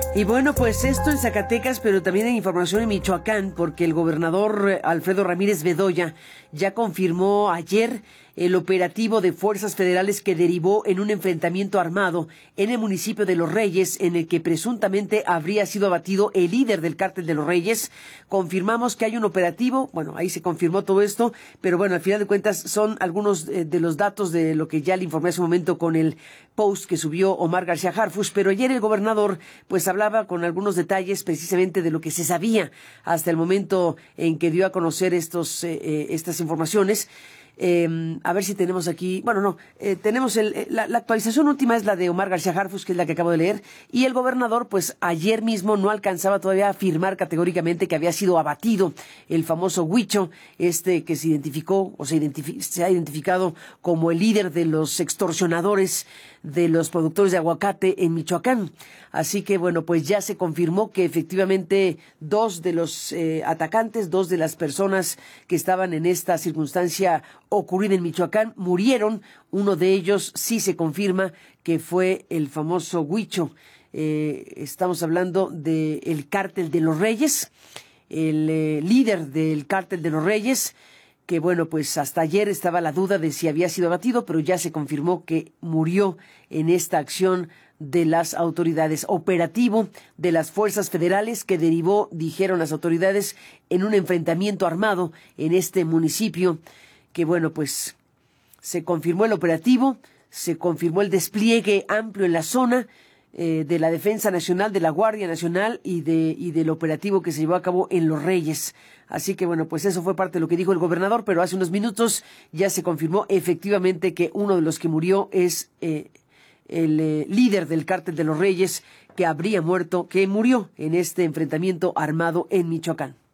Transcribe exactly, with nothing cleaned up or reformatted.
Y bueno, pues esto en Zacatecas, pero también hay información en Michoacán, porque el gobernador eh, Alfredo Ramírez Bedoya ya confirmó ayer el operativo de fuerzas federales que derivó en un enfrentamiento armado en el municipio de Los Reyes, en el que presuntamente habría sido abatido el líder del cártel de Los Reyes. Confirmamos que hay un operativo, bueno, ahí se confirmó todo esto, pero bueno, al final de cuentas son algunos eh, de los datos de lo que ya le informé hace un momento con el post que subió Omar García Harfuch, pero ayer el gobernador pues hablaba con algunos detalles precisamente de lo que se sabía hasta el momento en que dio a conocer estos eh, eh, estas informaciones. Eh, a ver si tenemos aquí, bueno, no, eh, tenemos el, la, la actualización última es la de Omar García Harfuch, que es la que acabo de leer, y el gobernador, pues ayer mismo no alcanzaba todavía a afirmar categóricamente que había sido abatido el famoso Huicho, este que se identificó o se, identifi se ha identificado como el líder de los extorsionadores de los productores de aguacate en Michoacán. Así que bueno, pues ya se confirmó que efectivamente dos de los eh, atacantes, dos de las personas que estaban en esta circunstancia ocurrida en Michoacán murieron. Uno de ellos sí se confirma que fue el famoso Huicho. Eh, estamos hablando del cártel de Los Reyes, el eh, líder del cártel de Los Reyes, que bueno, pues hasta ayer estaba la duda de si había sido abatido, pero ya se confirmó que murió en esta acción de las autoridades, operativo de las fuerzas federales que derivó, dijeron las autoridades, en un enfrentamiento armado en este municipio, que bueno, pues se confirmó el operativo, se confirmó el despliegue amplio en la zona eh, de la Defensa Nacional, de la Guardia Nacional y de y del operativo que se llevó a cabo en Los Reyes. Así que bueno, pues eso fue parte de lo que dijo el gobernador, pero hace unos minutos ya se confirmó efectivamente que uno de los que murió es eh, el eh, líder del cártel de Los Reyes, que habría muerto, que murió en este enfrentamiento armado en Michoacán.